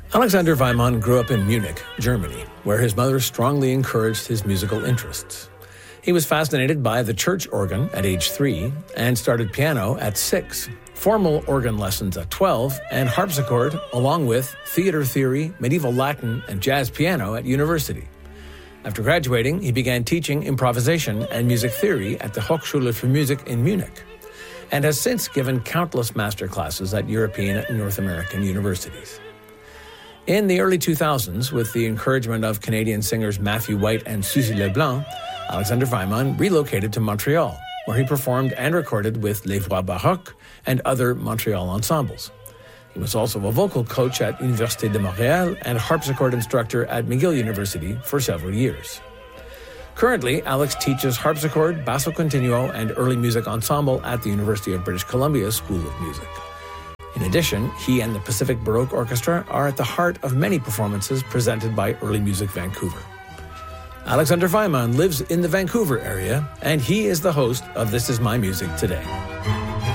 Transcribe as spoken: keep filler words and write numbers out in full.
Alexander Weimann grew up in Munich, Germany, where his mother strongly encouraged his musical interests. He was fascinated by the church organ at age three and started piano at six, formal organ lessons at twelve, and harpsichord, along with theater theory, medieval Latin, and jazz piano at university. After graduating, he began teaching improvisation and music theory at the Hochschule für Musik in Munich, and has since given countless master classes at European and North American universities. In the early two thousands, with the encouragement of Canadian singers Matthew White and Suzy Leblanc, Alexander Weimann relocated to Montreal, where he performed and recorded with Les Voix Baroques and other Montreal ensembles. He was also a vocal coach at Université de Montréal and harpsichord instructor at McGill University for several years. Currently, Alex teaches harpsichord, basso continuo, and early music ensemble at the University of British Columbia School of Music. In addition, he and the Pacific Baroque Orchestra are at the heart of many performances presented by Early Music Vancouver. Alexander Weimann lives in the Vancouver area, and he is the host of This Is My Music Today.